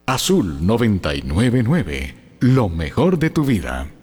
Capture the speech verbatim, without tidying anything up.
Azul noventa y nueve punto nueve, lo mejor de tu vida.